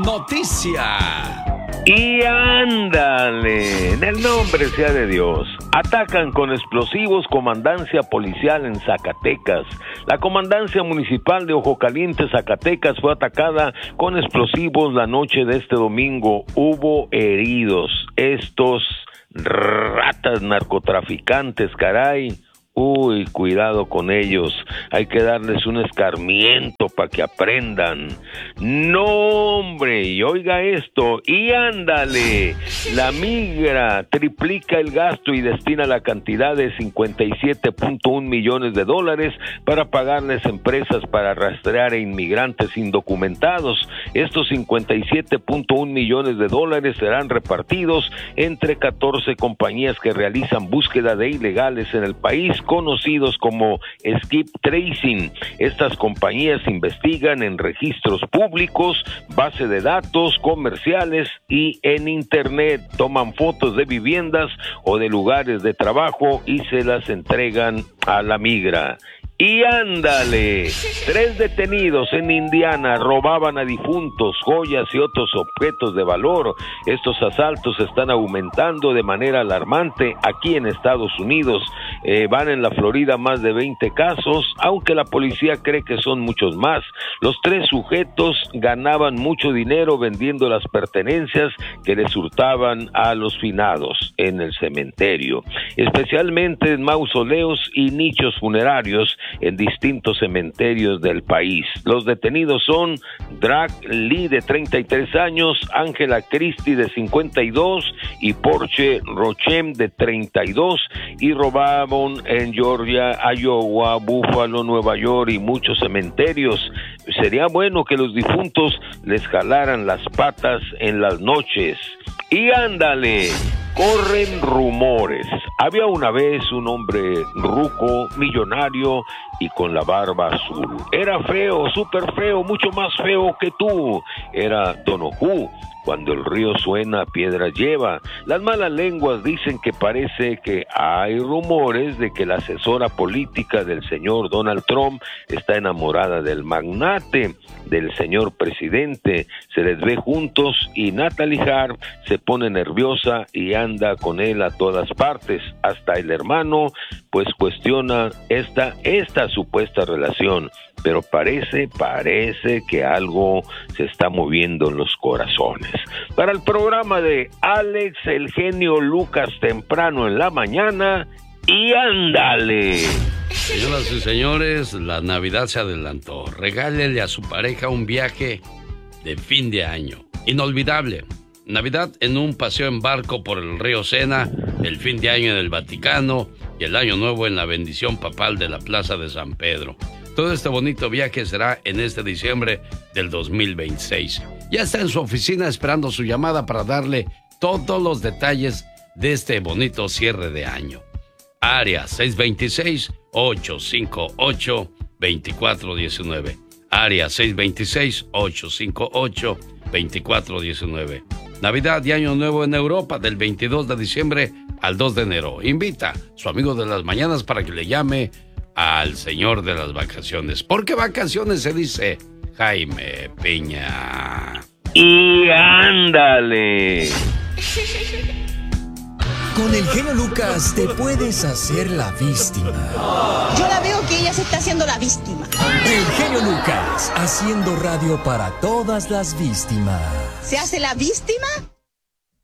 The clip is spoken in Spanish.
Noticia. Y ándale, en el nombre sea de Dios. Atacan con explosivos comandancia policial en Zacatecas. La comandancia municipal de Ojo Caliente, Zacatecas, fue atacada con explosivos la noche de este domingo. Hubo heridos. Estos ratas narcotraficantes, caray. Uy, cuidado con ellos, hay que darles un escarmiento para que aprendan. No, hombre, y oiga esto, y ándale, la migra triplica el gasto y destina la cantidad de 57.1 millones de dólares para pagarles empresas para rastrear a inmigrantes indocumentados. Estos 57.1 millones de dólares serán repartidos entre 14 compañías que realizan búsqueda de ilegales en el país, conocidos como Skip Tracing. Estas compañías investigan en registros públicos, base de datos, comerciales y en internet. Toman fotos de viviendas o de lugares de trabajo y se las entregan a la migra. Y ándale, 3 detenidos en Indiana robaban a difuntos, joyas y otros objetos de valor. Estos asaltos están aumentando de manera alarmante aquí en Estados Unidos. Van en la Florida más de 20 casos, aunque la policía cree que son muchos más. Los 3 sujetos ganaban mucho dinero vendiendo las pertenencias que les hurtaban a los finados en el cementerio, especialmente en mausoleos y nichos funerarios en distintos cementerios del país. Los detenidos son Drake Lee, de 33 años, Angela Christie, de 52, y Porche Rochem, de 32, y robaron en Georgia, Iowa, Buffalo, Nueva York y muchos cementerios. Sería bueno que los difuntos les jalaran las patas en las noches. Y ándale, corren rumores. Había una vez un hombre ruco, millonario y con la barba azul. Era feo, súper feo, mucho más feo que tú. Era Don Ojú. Cuando el río suena, piedra lleva. Las malas lenguas dicen que parece que hay rumores de que la asesora política del señor Donald Trump está enamorada del magnate, del señor presidente. Se les ve juntos y Natalie Hart se pone nerviosa y anda con él a todas partes. Hasta el hermano pues cuestiona esta supuesta relación, pero parece que algo se está moviendo en los corazones. Para el programa de Alex, el genio Lucas, temprano en la mañana, y ándale. Señoras y señores, la Navidad se adelantó. Regálele a su pareja un viaje de fin de año inolvidable. Navidad en un paseo en barco por el río Sena, el fin de año en el Vaticano y el año nuevo en la bendición papal de la Plaza de San Pedro. Todo este bonito viaje será en este diciembre del 2026. Ya está en su oficina esperando su llamada para darle todos los detalles de este bonito cierre de año. Área 626-858-2419. Área 626-858-2419. Navidad y Año Nuevo en Europa del 22 de diciembre al 2 de enero. Invita a su amigo de las mañanas para que le llame al señor de las vacaciones. Porque vacaciones se dice Jaime Piña. Y ándale. Con el genio Lucas te puedes hacer la víctima. Yo la veo que ella se está haciendo la víctima. El genio Lucas, haciendo radio para todas las víctimas. ¿Se hace la víctima?